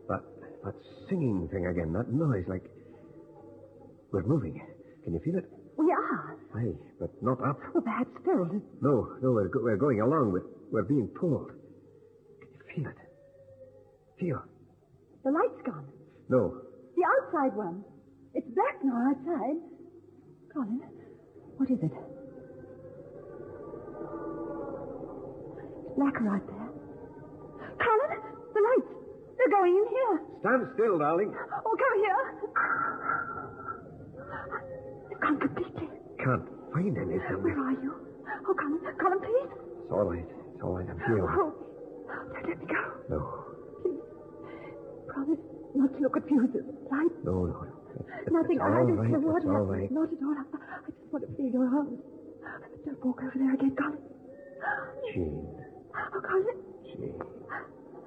That singing thing again, that noise, like... We're moving. Can you feel it? We are. Aye, but not up. Well, perhaps Ferrell is... No, we're going along. We're being pulled. Can you feel it? Feel. The light's gone. No. The outside one. It's black now outside. Colin, what is it? It's blacker out there. Colin, the lights. They're going in here. Stand still, darling. Oh, come here. They've gone completely. Can't find anything. Where are you? Oh, Colin, please. It's all right. It's all right. I'm here. Oh, don't let me go. No. Please. Promise not to look at fuses. Light. No. Nothing. All I right. just want It's all right. Not at all. I just want to feel your arms. Don't walk over there again, Colin. Jean. Oh, Colin. Jean.